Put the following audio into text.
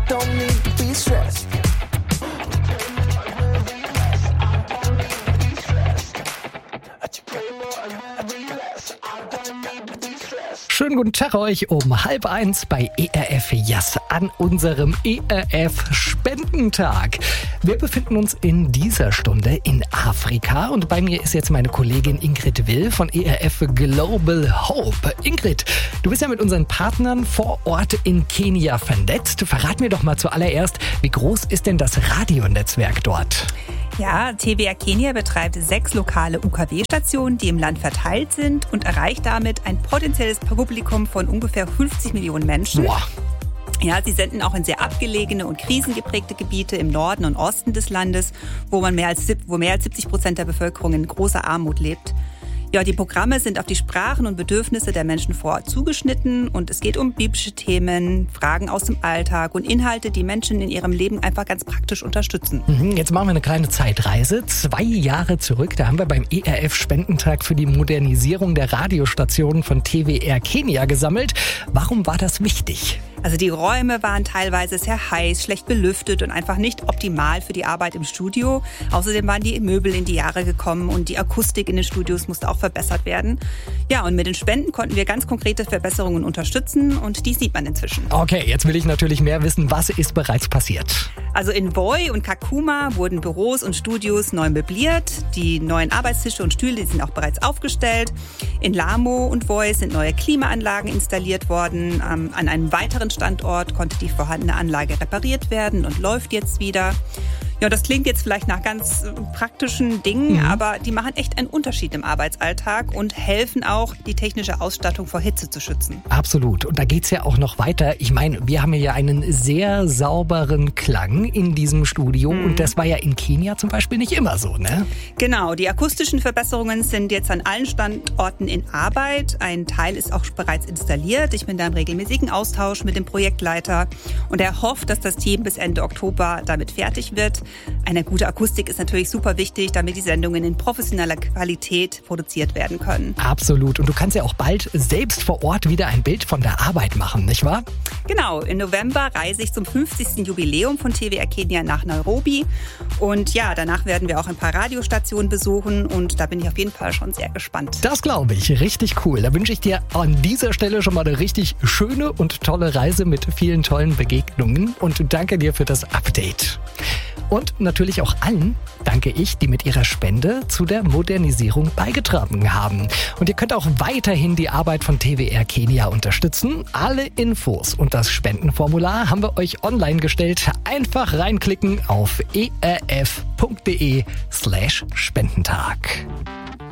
don't need to be stressed. Schönen guten Tag euch um 12:30 bei ERF Yes an unserem ERF Spendentag. Wir befinden uns in dieser Stunde in Afrika und bei mir ist jetzt meine Kollegin Ingrid Will von ERF Global Hope. Ingrid, du bist ja mit unseren Partnern vor Ort in Kenia vernetzt. Verrat mir doch mal zuallererst, wie groß ist denn das Radionetzwerk dort? Ja, TWR Kenia betreibt 6 lokale UKW-Stationen, die im Land verteilt sind und erreicht damit ein potenzielles Publikum von ungefähr 50 Millionen Menschen. Boah. Ja, sie senden auch in sehr abgelegene und krisengeprägte Gebiete im Norden und Osten des Landes, wo mehr als 70% der Bevölkerung in großer Armut lebt. Ja, die Programme sind auf die Sprachen und Bedürfnisse der Menschen vor Ort zugeschnitten und es geht um biblische Themen, Fragen aus dem Alltag und Inhalte, die Menschen in ihrem Leben einfach ganz praktisch unterstützen. Jetzt machen wir eine kleine Zeitreise. 2 Jahre zurück, da haben wir beim ERF Spendentag für die Modernisierung der Radiostationen von TWR Kenia gesammelt. Warum war das wichtig? Also die Räume waren teilweise sehr heiß, schlecht belüftet und einfach nicht optimal für die Arbeit im Studio. Außerdem waren die Möbel in die Jahre gekommen und die Akustik in den Studios musste auch verbessert werden. Ja, und mit den Spenden konnten wir ganz konkrete Verbesserungen unterstützen und die sieht man inzwischen. Okay, jetzt will ich natürlich mehr wissen, was ist bereits passiert? Also in Voi und Kakuma wurden Büros und Studios neu möbliert. Die neuen Arbeitstische und Stühle, die sind auch bereits aufgestellt. In Lamo und Voi sind neue Klimaanlagen installiert worden. An einem weiteren Standort konnte die vorhandene Anlage repariert werden und läuft jetzt wieder. Ja, das klingt jetzt vielleicht nach ganz praktischen Dingen, aber die machen echt einen Unterschied im Arbeitsalltag und helfen auch, die technische Ausstattung vor Hitze zu schützen. Absolut. Und da geht's ja auch noch weiter. Ich meine, wir haben ja einen sehr sauberen Klang in diesem Studio und das war ja in Kenia zum Beispiel nicht immer so, ne? Genau, die akustischen Verbesserungen sind jetzt an allen Standorten in Arbeit. Ein Teil ist auch bereits installiert. Ich bin da im regelmäßigen Austausch mit dem Projektleiter und er hofft, dass das Team bis Ende Oktober damit fertig wird. Eine gute Akustik ist natürlich super wichtig, damit die Sendungen in professioneller Qualität produziert werden können. Absolut. Und du kannst ja auch bald selbst vor Ort wieder ein Bild von der Arbeit machen, nicht wahr? Genau. Im November reise ich zum 50. Jubiläum von TWR Kenia nach Nairobi. Und ja, danach werden wir auch ein paar Radiostationen besuchen und da bin ich auf jeden Fall schon sehr gespannt. Das glaube ich. Richtig cool. Da wünsche ich dir an dieser Stelle schon mal eine richtig schöne und tolle Reise mit vielen tollen Begegnungen und danke dir für das Update. Und natürlich auch allen danke ich, die mit ihrer Spende zu der Modernisierung beigetragen haben. Und ihr könnt auch weiterhin die Arbeit von TWR Kenia unterstützen. Alle Infos und das Spendenformular haben wir euch online gestellt. Einfach reinklicken auf erf.de/Spendentag.